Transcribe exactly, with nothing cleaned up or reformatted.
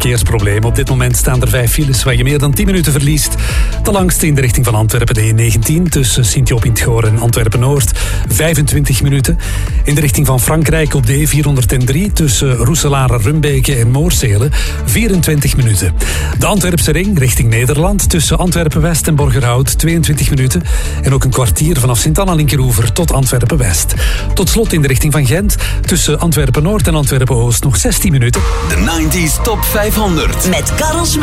verkeersprobleem. Op dit moment staan er vijf files waar je meer dan tien minuten verliest. De langste in de richting van Antwerpen, de E negentien, tussen Sint-Job in het Goor en Antwerpen-Noord, vijfentwintig minuten. In de richting van Frankrijk op de E vierhonderddrie, tussen Roeselare, Rumbeke en Moorsele, vierentwintig minuten. De Antwerpse ring richting Nederland, tussen Antwerpen-West en Borgerhout, tweeëntwintig minuten. En ook een kwartier vanaf Sint-Anna-Linkeroever tot Antwerpen-West. Tot slot in de richting van Gent, tussen Antwerpen-Noord en Antwerpen-Oost nog zestien minuten. De negentig Top vijfhonderd. Met Karel Smit.